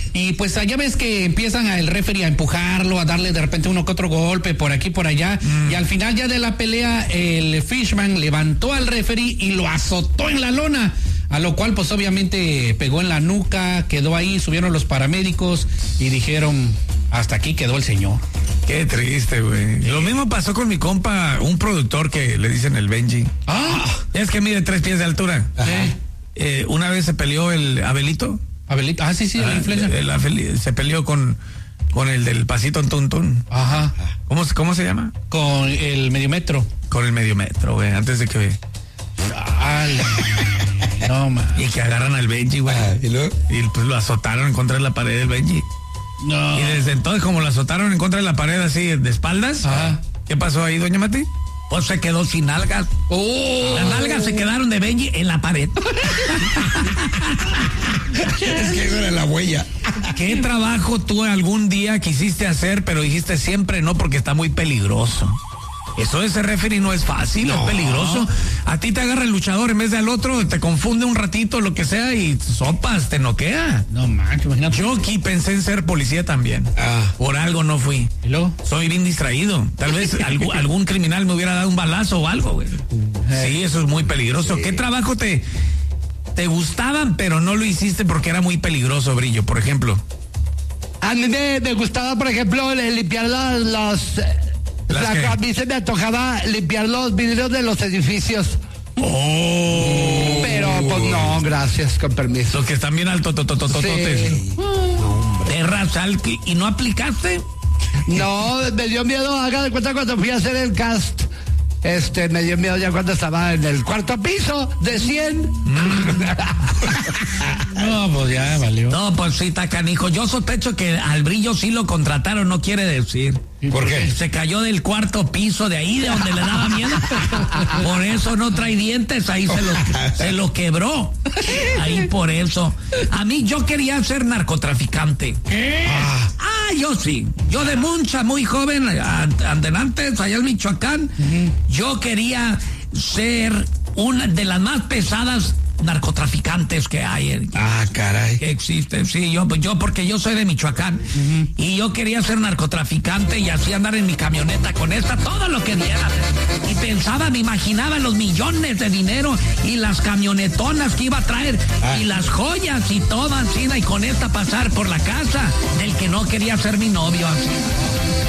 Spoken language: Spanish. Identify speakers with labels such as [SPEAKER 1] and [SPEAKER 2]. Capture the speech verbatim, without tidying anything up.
[SPEAKER 1] y pues allá ves que empiezan a el referee a empujarlo, a darle de repente uno que otro golpe por aquí, por allá, mm. y al final ya de la pelea, el Fishman levantó al referee y lo azotó en la lona, a lo cual pues obviamente pegó en la nuca, quedó ahí, subieron los paramédicos y dijeron, hasta aquí quedó el señor.
[SPEAKER 2] Qué triste, güey. Lo mismo pasó con mi compa, un productor que le dicen el Benji.
[SPEAKER 1] Ah,
[SPEAKER 2] es que mide tres pies de altura. Eh, una vez se peleó el Abelito.
[SPEAKER 1] Abelito, ah, sí, sí, ah, la influencer.
[SPEAKER 2] El, el, se peleó con, con el del pasito Tuntún.
[SPEAKER 1] Ajá.
[SPEAKER 2] ¿Cómo, ¿Cómo se llama?
[SPEAKER 1] Con el medio metro.
[SPEAKER 2] Con el medio metro, güey, antes de que...
[SPEAKER 1] Dale. No, man.
[SPEAKER 2] Y que agarran al Benji, güey. Ah, ¿y luego? Y pues lo azotaron en contra de la pared del Benji.
[SPEAKER 1] No.
[SPEAKER 2] Y desde entonces, como lo azotaron en contra de la pared así, de espaldas, ajá. ¿Qué pasó ahí, doña Mati? Pues se quedó sin nalgas. Oh. Las nalgas se quedaron de Benji en la pared.
[SPEAKER 3] Es que era la huella.
[SPEAKER 2] ¿Qué trabajo tú algún día quisiste hacer, pero dijiste siempre no porque está muy peligroso? Eso de ser referee no es fácil, no. Es peligroso. A ti te agarra el luchador en vez de al otro, te confunde un ratito, lo que sea, y sopas, te noquea.
[SPEAKER 1] No manches, imagínate.
[SPEAKER 2] Yo aquí pensé en ser policía también. Ah. Por algo no fui.
[SPEAKER 1] ¿Y luego?
[SPEAKER 2] Soy bien distraído. Tal vez algún, algún criminal me hubiera dado un balazo o algo, güey. Sí, eso es muy peligroso. Sí. ¿Qué trabajo te, te gustaban, pero no lo hiciste porque era muy peligroso, Brillo, por ejemplo?
[SPEAKER 4] A mí me, me gustaba, por ejemplo, limpiar los... los La, a mí se me antojaba limpiar los vidrios de los edificios.
[SPEAKER 2] Oh.
[SPEAKER 4] Pero pues no, gracias, con permiso.
[SPEAKER 2] Los que están bien altos, totototototes.
[SPEAKER 4] Sí.
[SPEAKER 2] Perra, sal, ¿y no aplicaste?
[SPEAKER 4] No, me dio miedo, haga de cuenta cuando fui a hacer el cast. Este, me dio miedo ya cuando estaba en el cuarto piso de cien.
[SPEAKER 1] No, pues ya valió.
[SPEAKER 2] No, pues sí, está canijo. Yo sospecho que al Brillo sí lo contrataron, no quiere decir.
[SPEAKER 3] ¿Por qué?
[SPEAKER 2] Se cayó del cuarto piso de ahí, de donde le daba miedo. Por eso no trae dientes, ahí se lo, se lo quebró. Ahí por eso. A mí yo quería ser narcotraficante.
[SPEAKER 1] ¿Qué?
[SPEAKER 2] Ah, ah yo sí. Yo de mucha, muy joven, adelante, allá en Michoacán, uh-huh. Yo quería ser una de las más pesadas narcotraficantes que hay.
[SPEAKER 3] Ah, caray.
[SPEAKER 2] Que existen, sí, yo, yo porque yo soy de Michoacán, uh-huh. Y yo quería ser narcotraficante y así andar en mi camioneta con esta, todo lo que diera. Y pensaba, me imaginaba los millones de dinero y las camionetonas que iba a traer, ah. Y las joyas y todo así, y con esta pasar por la casa del que no quería ser mi novio así.